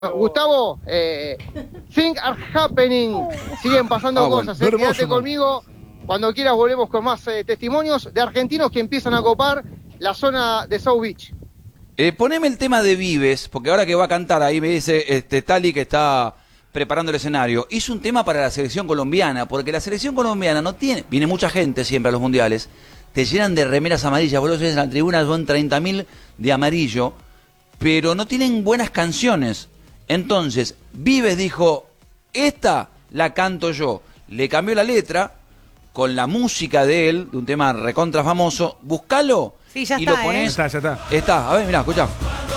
Gustavo, things are happening, siguen pasando cosas, bueno, quédate conmigo, cuando quieras volvemos con más testimonios de argentinos que empiezan a copar la zona de South Beach. Poneme el tema de Vives, porque ahora que va a cantar ahí me dice Tali que está preparando el escenario. Hizo un tema para la selección colombiana, porque la selección colombiana no tiene, viene mucha gente siempre a los mundiales, te llenan de remeras amarillas, vos lo ves en la tribuna, son 30.000 de amarillo, pero no tienen buenas canciones. Entonces, Vives dijo, esta la canto yo. Le cambió la letra con la música de él, de un tema recontra famoso. Búscalo Sí, ya y está, lo pones. Ya está. Está, a ver, mirá, escuchá.